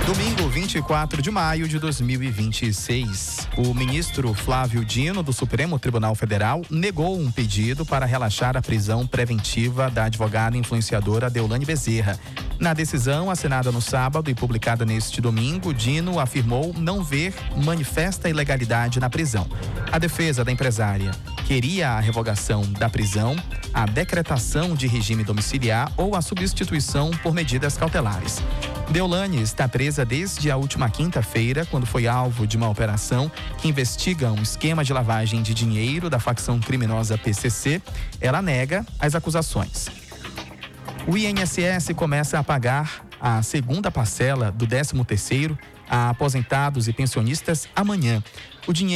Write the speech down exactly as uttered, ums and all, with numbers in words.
Domingo, vinte e quatro de maio de dois mil e vinte e seis. O ministro Flávio Dino, do Supremo Tribunal Federal, negou um pedido para relaxar a prisão preventiva da advogada influenciadora Deolane Bezerra. Na decisão, assinada no sábado e publicada neste domingo, Dino afirmou não ver manifesta ilegalidade na prisão. A defesa da empresária queria a revogação da prisão, a decretação de regime domiciliar ou a substituição por medidas cautelares. Deolane está presa desde a última quinta-feira, quando foi alvo de uma operação que investiga um esquema de lavagem de dinheiro da facção criminosa P C C. Ela nega as acusações. O I N S S começa a pagar a segunda parcela do décimo terceiro a aposentados e pensionistas amanhã. O dinheiro